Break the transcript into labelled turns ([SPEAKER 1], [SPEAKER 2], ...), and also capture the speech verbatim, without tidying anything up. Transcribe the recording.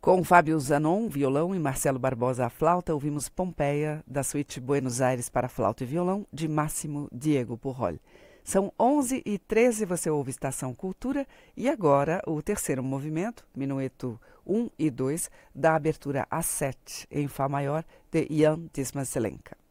[SPEAKER 1] Com Fábio Zanon, violão, e Marcelo Barbosa, à flauta, ouvimos Pompeia, da suíte Buenos Aires para flauta e violão, de Máximo Diego Purrolli. São onze e treze, você ouve Estação Cultura, e agora o terceiro movimento, minueto um e dois, da abertura A sete, em Fá maior, de Jan Tismaselenka.